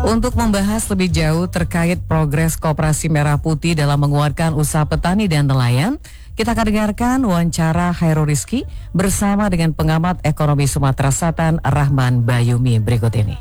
Untuk membahas lebih jauh terkait progres Koperasi Merah Putih dalam menguatkan usaha petani dan nelayan, kita akan dengarkan wawancara Khairul Rizky bersama dengan pengamat ekonomi Sumatera Selatan Rahman Bayumi berikut ini.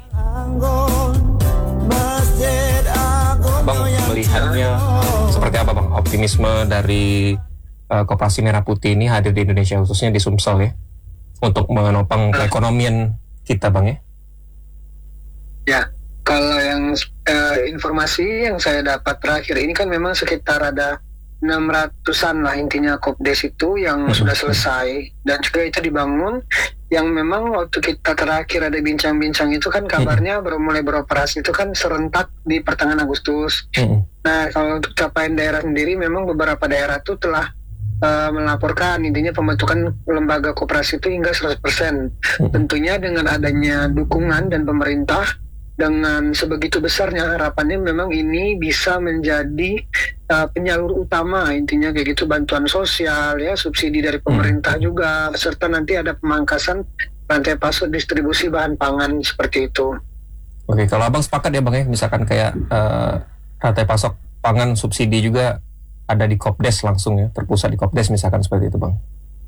Bang, melihatnya seperti apa Bang optimisme dari Koperasi Merah Putih ini hadir di Indonesia, khususnya di Sumsel ya, untuk menopang perekonomian kita Bang ya? Ya, kalau yang informasi yang saya dapat terakhir ini kan memang sekitar ada 600-an lah intinya Kopdes itu yang sudah selesai, dan juga itu dibangun yang memang waktu kita terakhir ada bincang-bincang itu kan kabarnya baru mulai beroperasi itu kan serentak di pertengahan Agustus. Nah, kalau untuk capaian daerah sendiri memang beberapa daerah itu telah melaporkan intinya pembentukan lembaga koperasi itu hingga 100%. Tentunya dengan adanya dukungan dan pemerintah dengan sebegitu besarnya harapannya memang ini bisa menjadi penyalur utama intinya kayak gitu, bantuan sosial ya, subsidi dari pemerintah juga, serta nanti ada pemangkasan rantai pasok distribusi bahan pangan seperti itu. Oke, kalau Abang sepakat ya Bang ya, misalkan kayak rantai pasok pangan subsidi juga ada di Kopdes langsung ya, terpusat di Kopdes misalkan seperti itu Bang?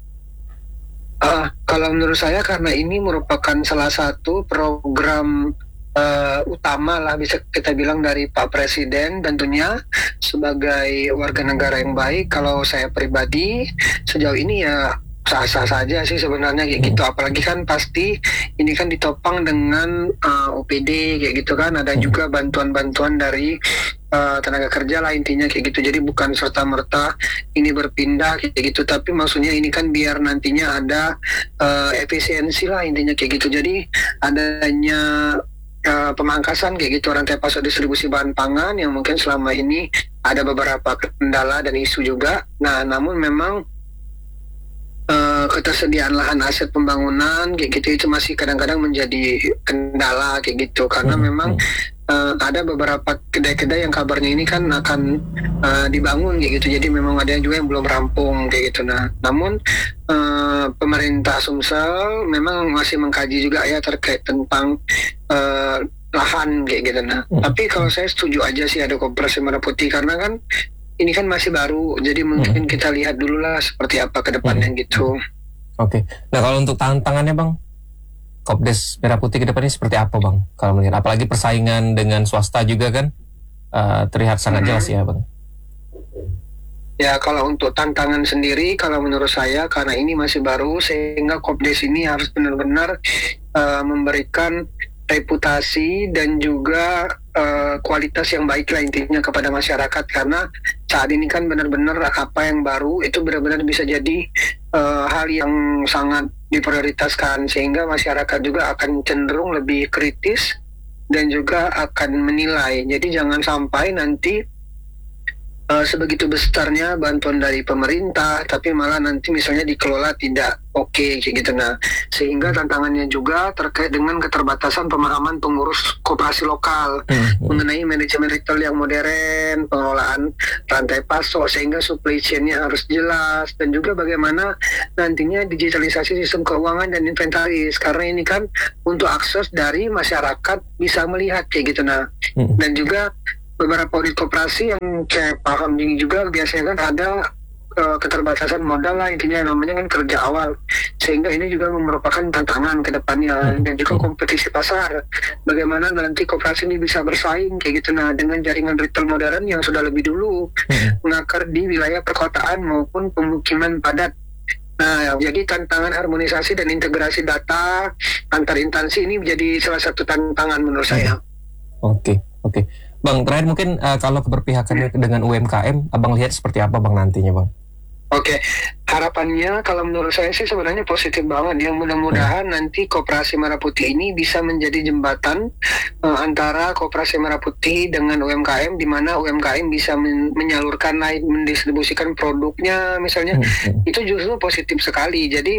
Kalau menurut saya karena ini merupakan salah satu program utama lah bisa kita bilang dari Pak Presiden, tentunya sebagai warga negara yang baik, kalau saya pribadi sejauh ini ya sah-sah saja sih sebenarnya kayak gitu, apalagi kan pasti ini kan ditopang dengan OPD kayak gitu kan, ada juga bantuan-bantuan dari tenaga kerja lah intinya kayak gitu, jadi bukan serta-merta ini berpindah kayak gitu, tapi maksudnya ini kan biar nantinya ada efisiensi lah intinya kayak gitu, jadi adanya pemangkasan kayak gitu rantai pasok distribusi bahan pangan yang mungkin selama ini ada beberapa kendala dan isu juga. Nah, namun memang ketersediaan lahan aset pembangunan kayak gitu itu masih kadang-kadang menjadi kendala kayak gitu, karena memang ada beberapa kedai-kedai yang kabarnya ini kan akan dibangun kayak gitu, jadi memang ada juga yang belum rampung kayak gitu. Nah, namun pemerintah Sumsel memang masih mengkaji juga ya terkait tentang lahan kayak gitu. Nah, tapi kalau saya setuju aja sih ada Koperasi Merah Putih, karena kan ini kan masih baru, jadi mungkin kita lihat dulu lah seperti apa ke depannya gitu. Oke. Nah, kalau untuk tantangannya Bang, Kopdes Merah Putih ke depannya seperti apa Bang? Kalau melihat apalagi persaingan dengan swasta juga kan terlihat sangat jelas ya Bang. Ya, kalau untuk tantangan sendiri, kalau menurut saya karena ini masih baru, sehingga Kopdes ini harus benar-benar memberikan reputasi dan juga kualitas yang baik lah intinya kepada masyarakat, karena saat ini kan benar-benar apa yang baru itu benar-benar bisa jadi hal yang sangat diprioritaskan, sehingga masyarakat juga akan cenderung lebih kritis dan juga akan menilai. Jadi jangan sampai nanti sebegitu besarnya bantuan dari pemerintah tapi malah nanti misalnya dikelola tidak oke kayak gitu. Nah, sehingga tantangannya juga terkait dengan keterbatasan pemahaman pengurus koperasi lokal mengenai manajemen retail yang modern, pengelolaan rantai pasok, sehingga supply chain-nya harus jelas, dan juga bagaimana nantinya digitalisasi sistem keuangan dan inventaris, karena ini kan untuk akses dari masyarakat bisa melihat kayak gitu. Nah, dan juga beberapa unit koperasi yang saya paham juga biasanya kan ada keterbatasan modal lah intinya, namanya kan kerja awal, sehingga ini juga merupakan tantangan ke depannya, dan juga kompetisi pasar, bagaimana nanti koperasi ini bisa bersaing kayak gitu. Nah, dengan jaringan retail modern yang sudah lebih dulu mengakar di wilayah perkotaan maupun pemukiman padat. Nah, jadi tantangan harmonisasi dan integrasi data antar instansi ini menjadi salah satu tantangan menurut saya. Oke. Bang, terakhir mungkin kalau keberpihakannya dengan UMKM, Abang lihat seperti apa Bang nantinya Bang? Oke, harapannya kalau menurut saya sih sebenarnya positif banget. Yang mudah-mudahan nanti Koperasi Merah Putih ini bisa menjadi jembatan antara Koperasi Merah Putih dengan UMKM, di mana UMKM bisa menyalurkan, mendistribusikan produknya misalnya. Itu justru positif sekali. Jadi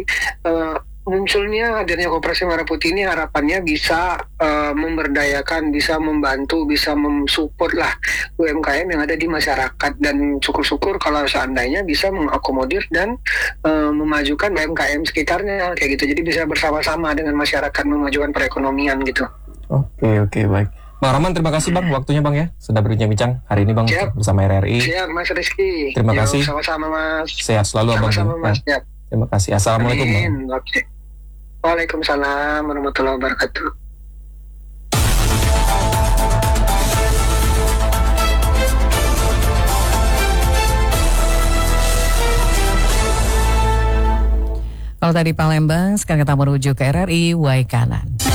munculnya hadirnya Koperasi Merah Putih ini harapannya bisa memberdayakan, bisa membantu, bisa mensupport lah UMKM yang ada di masyarakat, dan syukur-syukur kalau seandainya bisa mengakomodir dan memajukan UMKM sekitarnya kayak gitu, jadi bisa bersama-sama dengan masyarakat memajukan perekonomian gitu. Oke, baik. Bang Rahman, terima kasih Bang waktunya Bang ya, sudah berbincang-bincang hari ini Bang. Siap. Bersama RRI. Siap Mas Rizky. Terima kasih. Sama-sama Mas. Sehat selalu Abang. Sama-sama Mas. Siap. Terima kasih. Assalamualaikum Bang. Amin. Oke. Waalaikumsalam warahmatullahi wabarakatuh. Kalau tadi Palembang, sekarang kita menuju ke RRI Waikanan.